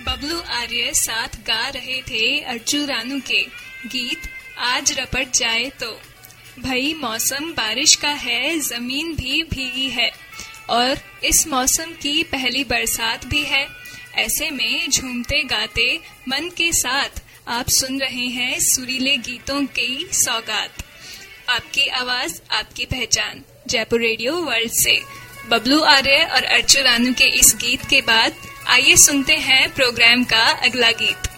बबलू आर्य साथ गा रहे थे अर्जू रानू के गीत आज रपट जाए तो। भाई मौसम बारिश का है, जमीन भी भीगी है और इस मौसम की पहली बरसात भी है। ऐसे में झूमते गाते मन के साथ आप सुन रहे हैं सुरीले गीतों की सौगात। आपकी आवाज आपकी पहचान जयपुर रेडियो वर्ल्ड से। बबलू आर्य और अर्जू रानू के इस गीत के बाद आइए सुनते हैं प्रोग्राम का अगला गीत।